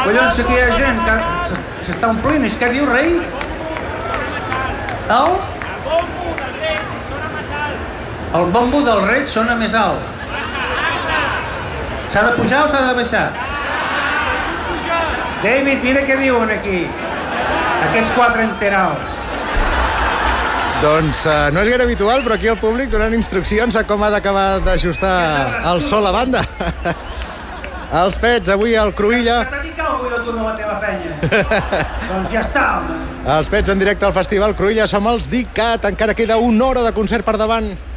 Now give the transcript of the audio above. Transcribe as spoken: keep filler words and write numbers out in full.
Collons, aquí hi ha gent que s'està omplint. És què diu, rei? El? El bombo del rei sona més alt. S'ha de pujar o s'ha de baixar? David, mira què diuen aquí. Aquests quatre enteraus. Doncs uh, no és gaire habitual, però aquí el públic donant instruccions a com ha d'acabar d'ajustar el so a la banda. Els Pets, avui al Cruïlla. Que t'ha dit alguna cosa tu de la teva feina. Doncs ja està, home. Els Pets en directe al Festival Cruïlla. Som els D I C A T. Encara queda una hora de concert per davant.